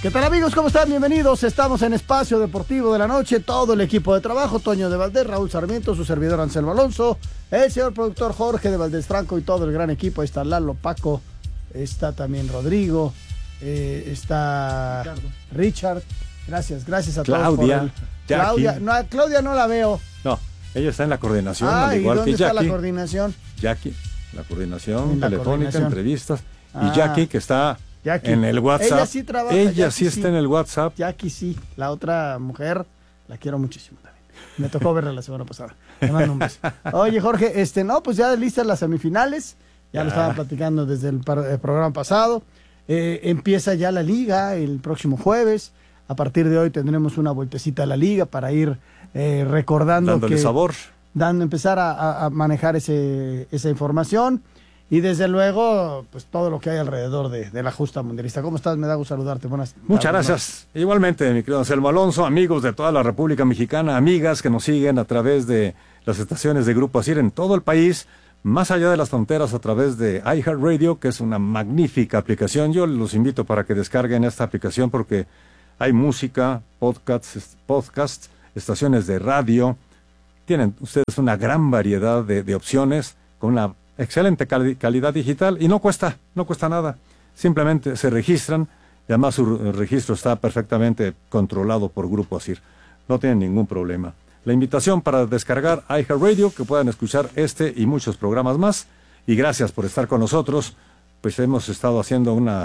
¿Qué tal, amigos? ¿Cómo están? Bienvenidos. Estamos en Espacio Deportivo de la Noche. Todo el equipo de trabajo, Toño de Valdés, Raúl Sarmiento, su servidor Anselmo Alonso, el señor productor Jorge de Valdés Franco y todo el gran equipo. Ahí está Lalo, Paco, está también Rodrigo, está Richard. Gracias a todos. Claudia no la veo. No, ella está en la coordinación, al igual que Jackie. ¿Dónde está la coordinación? Jackie, la coordinación telefónica, entrevistas. Y Jackie, que está en el WhatsApp. Ella sí trabaja. Ella sí está en el WhatsApp. Jackie sí. La otra mujer, la quiero muchísimo también. Me tocó verla la semana pasada. Le mando un beso. Oye, Jorge, pues ya listas las semifinales. Ya lo estaban platicando desde el programa pasado. Empieza ya la liga el próximo jueves. A partir de hoy tendremos una vueltecita a la liga para ir recordando. Dándole sabor. Empezar a manejar esa información. Y desde luego, pues todo lo que hay alrededor de la justa mundialista. ¿Cómo estás? Me da gusto saludarte. Muchas gracias. Igualmente, mi querido Anselmo Alonso, amigos de toda la República Mexicana, amigas que nos siguen a través de las estaciones de Grupo ASIR en todo el país, más allá de las fronteras a través de iHeartRadio, que es una magnífica aplicación. Yo los invito para que descarguen esta aplicación porque hay música, podcasts, estaciones de radio. Tienen ustedes una gran variedad de opciones con una excelente calidad digital y no cuesta nada. Simplemente se registran y además su registro está perfectamente controlado por Grupo ASIR. No tienen ningún problema. La invitación para descargar iHeartRadio, que puedan escuchar este y muchos programas más. Y gracias por estar con nosotros. Pues hemos estado haciendo un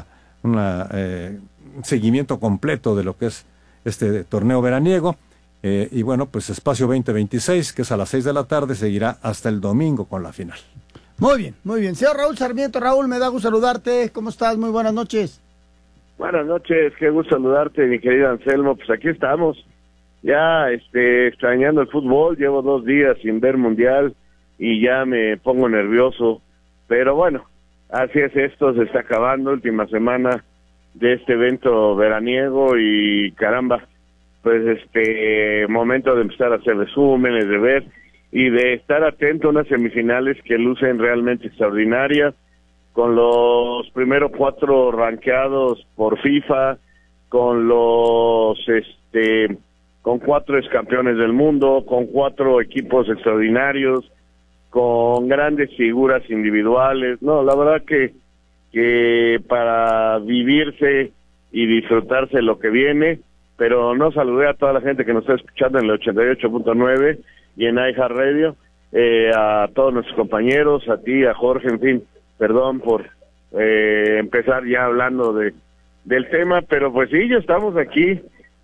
seguimiento completo de lo que es este torneo veraniego. Y bueno, pues Espacio 2026, que es a las 6 de la tarde, seguirá hasta el domingo con la final. Muy bien. Señor Raúl Sarmiento, Raúl, me da gusto saludarte. ¿Cómo estás? Muy buenas noches. Buenas noches, qué gusto saludarte, mi querido Anselmo. Pues aquí estamos, ya extrañando el fútbol. Llevo 2 días sin ver mundial y ya me pongo nervioso. Pero bueno, así es esto, se está acabando, última semana de este evento veraniego y caramba, pues momento de empezar a hacer resúmenes, de ver y de estar atento a unas semifinales que lucen realmente extraordinarias, con los primeros 4 rankeados por FIFA, con con 4 excampeones del mundo, con 4 equipos extraordinarios, con grandes figuras individuales. No, la verdad que para vivirse y disfrutarse lo que viene. Pero no saludé a toda la gente que nos está escuchando en el 88.9 y en iHeartRadio, a todos nuestros compañeros, a ti, a Jorge, en fin, perdón por empezar ya hablando del tema, pero pues sí, ya estamos aquí,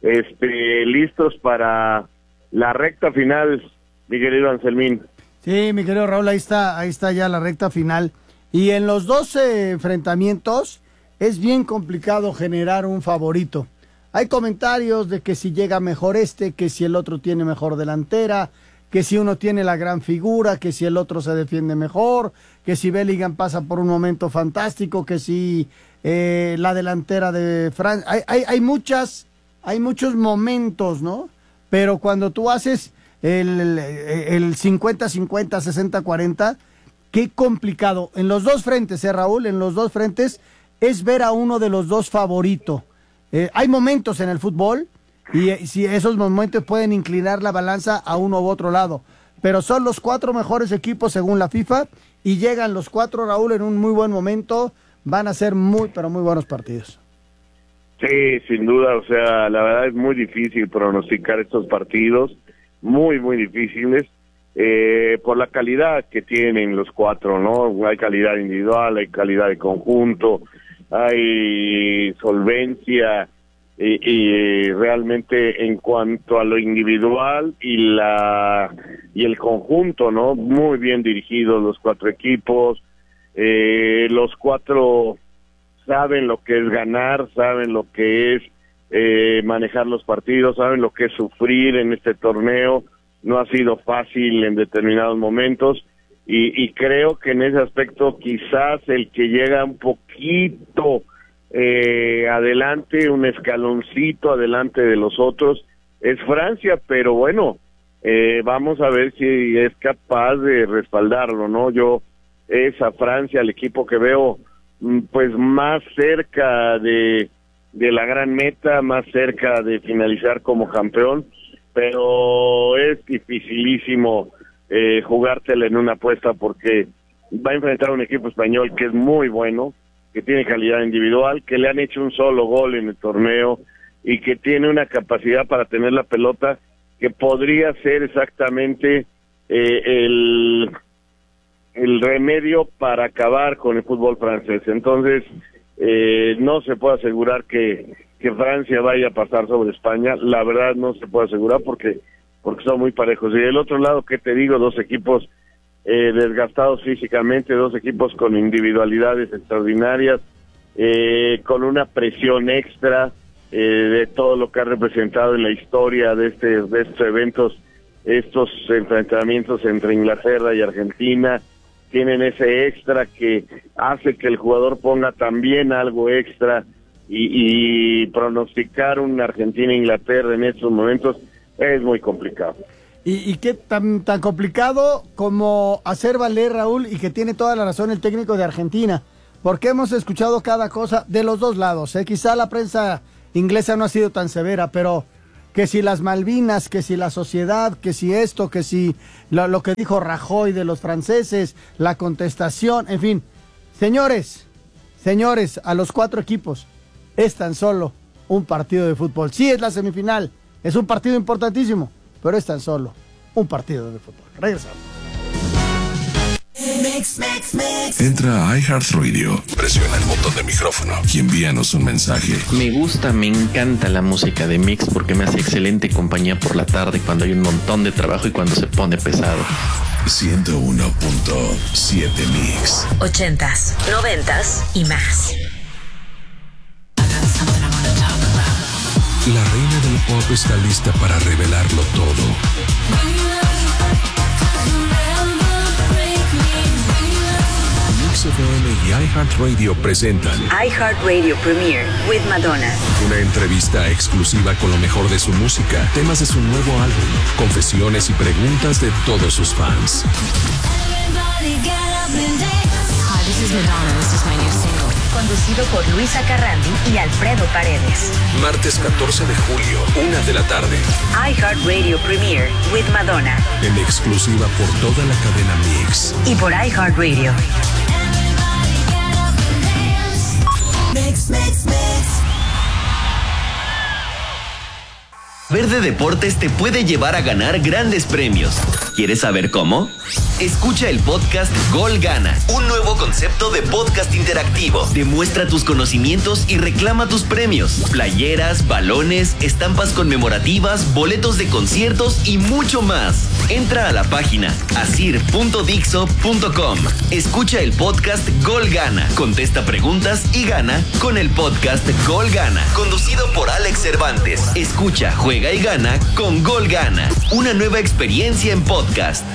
listos para la recta final, mi querido Anselmín. Sí, mi querido Raúl, ahí está ya la recta final. Y en los 12 enfrentamientos es bien complicado generar un favorito. Hay comentarios de que si llega mejor que si el otro tiene mejor delantera, que si uno tiene la gran figura, que si el otro se defiende mejor, que si Bellingham pasa por un momento fantástico, que si la delantera de Francia. Hay muchos momentos, ¿no? Pero cuando tú haces el 50-50, 60-40, qué complicado. En los dos frentes, Raúl, en los dos frentes es ver a uno de los dos favorito. Hay momentos en el fútbol y si esos momentos pueden inclinar la balanza a uno u otro lado, pero son los 4 mejores equipos según la FIFA y llegan los 4, Raúl, en un muy buen momento. Van a ser muy, pero muy buenos partidos. Sí, sin duda, o sea, la verdad es muy difícil pronosticar estos partidos, muy difíciles, por la calidad que tienen los 4, ¿no? Hay calidad individual, hay calidad de conjunto, hay solvencia y realmente en cuanto a lo individual y el conjunto, ¿no? Muy bien dirigidos los 4 equipos, los 4 saben lo que es ganar, saben lo que es manejar los partidos, saben lo que es sufrir en este torneo. No ha sido fácil en determinados momentos y creo que en ese aspecto quizás el que llega un poquito adelante, un escaloncito adelante de los otros es Francia, pero bueno, vamos a ver si es capaz de respaldarlo, ¿no? Yo es a Francia el equipo que veo pues más cerca de la gran meta, más cerca de finalizar como campeón, pero es dificilísimo jugártela en una apuesta porque va a enfrentar a un equipo español que es muy bueno, que tiene calidad individual, que le han hecho un solo gol en el torneo y que tiene una capacidad para tener la pelota que podría ser exactamente el remedio para acabar con el fútbol francés. Entonces, no se puede asegurar que Francia vaya a pasar sobre España. La verdad no se puede asegurar porque son muy parejos. Y del otro lado, ¿qué te digo? Dos equipos desgastados físicamente, dos equipos con individualidades extraordinarias, con una presión extra de todo lo que ha representado en la historia de estos eventos, estos enfrentamientos entre Inglaterra y Argentina. Tienen ese extra que hace que el jugador ponga también algo extra y pronosticar una Argentina-Inglaterra en estos momentos es muy complicado. ¿Y qué tan complicado como hacer valer, Raúl, y que tiene toda la razón el técnico de Argentina? Porque hemos escuchado cada cosa de los dos lados, ¿eh? Quizá la prensa inglesa no ha sido tan severa, pero que si las Malvinas, que si la sociedad, que si esto, que si lo que dijo Rajoy de los franceses, la contestación, en fin. Señores, a los 4 equipos es tan solo un partido de fútbol. Sí, es la semifinal, es un partido importantísimo, pero es tan solo un partido de fútbol. Regresamos. Entra a iHeartRadio, presiona el botón de micrófono y envíanos un mensaje. Me encanta la música de Mix porque me hace excelente compañía por la tarde cuando hay un montón de trabajo y cuando se pone pesado. 101.7 Mix. 80s, 90s y más. La reina del pop está lista para revelarlo todo. Mix FM y iHeartRadio presentan iHeartRadio Premiere with Madonna. Una entrevista exclusiva con lo mejor de su música, temas de su nuevo álbum, confesiones y preguntas de todos sus fans. Hi, this is Madonna. This is my new single. Conducido por Luisa Carrandi y Alfredo Paredes. Martes 14 de julio, 1 de la tarde. iHeartRadio Premiere with Madonna. En exclusiva por toda la cadena Mix. Y por iHeartRadio. Verde Deportes te puede llevar a ganar grandes premios. ¿Quieres saber cómo? Escucha el podcast Gol Gana, un nuevo concepto de podcast interactivo. Demuestra tus conocimientos y reclama tus premios. Playeras, balones, estampas conmemorativas, boletos de conciertos y mucho más. Entra a la página asir.dixo.com. Escucha el podcast Gol Gana, contesta preguntas y gana con el podcast Gol Gana, conducido por Alex Cervantes. Escucha, juega y gana con Gol Gana, una nueva experiencia en podcast.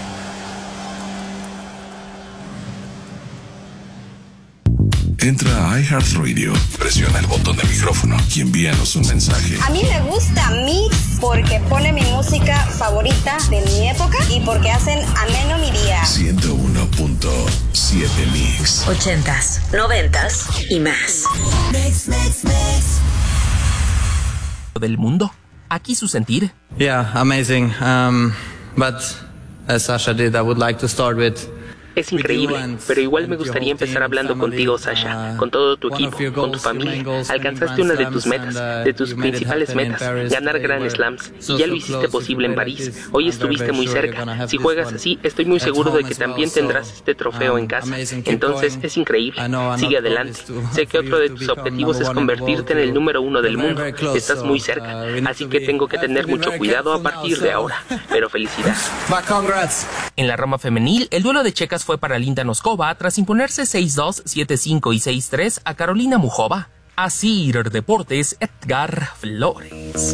Entra a iHeartRadio, presiona el botón de micrófono y envíanos un mensaje. A mí me gusta Mix porque pone mi música favorita de mi época y porque hacen ameno mi día. 101.7 Mix. 80s, 90s y más. Del mundo. Aquí su sentir. Yeah, amazing. But as Sasha did, I would like to start with. Es increíble, pero igual me gustaría empezar hablando contigo, Sasha, con todo tu equipo, con tu familia. Alcanzaste una de tus metas, de tus principales metas, ganar Grand Slams, y ya lo hiciste posible en París. Hoy estuviste muy cerca. Si juegas así, estoy muy seguro de que también tendrás este trofeo en casa. Entonces, es increíble. Sigue adelante. Sé que otro de tus objetivos es convertirte en el número 1 del mundo. Estás muy cerca, así que tengo que tener mucho cuidado a partir de ahora. Pero felicidades. En la rama femenil, el duelo de checas fue para Linda Noskova tras imponerse 6-2, 7-5 y 6-3 a Carolina Muchova. Asir Deportes, Edgar Flores.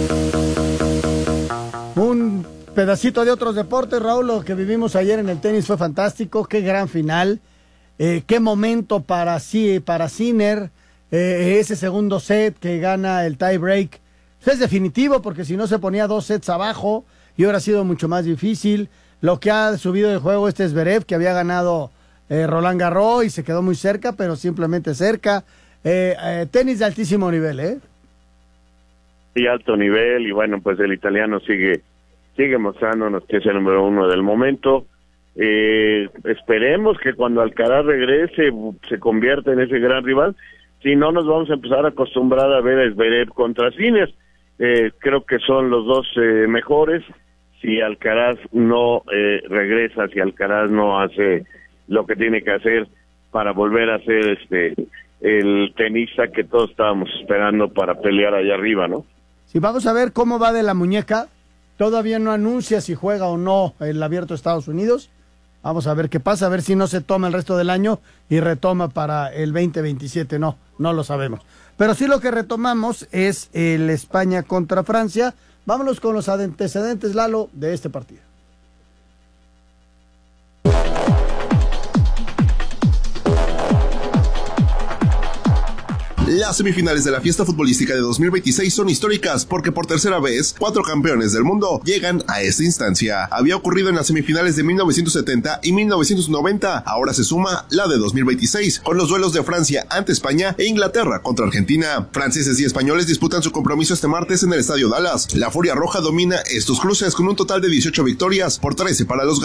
Un pedacito de otros deportes, Raúl. Lo que vivimos ayer en el tenis fue fantástico. Qué gran final. Qué momento para Sinner. Ese segundo set que gana el tie break. Es definitivo porque si no se ponía 2 sets abajo y hubiera sido mucho más difícil. Lo que ha subido de juego Zverev, que había ganado Roland Garros y se quedó muy cerca, pero simplemente cerca. tenis de altísimo nivel, ¿eh? Y alto nivel, y bueno, pues el italiano sigue mostrándonos que es el número 1 del momento. Esperemos que cuando Alcaraz regrese se convierta en ese gran rival. Si no, nos vamos a empezar a acostumbrar a ver a Zverev contra Sinner. Creo que son los dos mejores. Si Alcaraz no regresa, si Alcaraz no hace lo que tiene que hacer para volver a ser el tenista que todos estábamos esperando para pelear allá arriba, ¿no? Sí, vamos a ver cómo va de la muñeca. Todavía no anuncia si juega o no el Abierto de Estados Unidos. Vamos a ver qué pasa, a ver si no se toma el resto del año y retoma para el 2027. No lo sabemos. Pero sí lo que retomamos es el España contra Francia. Vámonos con los antecedentes, Lalo, de este partido. Las semifinales de la fiesta futbolística de 2026 son históricas porque por tercera vez, 4 campeones del mundo llegan a esta instancia. Había ocurrido en las semifinales de 1970 y 1990, ahora se suma la de 2026, con los duelos de Francia ante España e Inglaterra contra Argentina. Franceses y españoles disputan su compromiso este martes en el Estadio Dallas. La Furia Roja domina estos cruces con un total de 18 victorias por 13 para los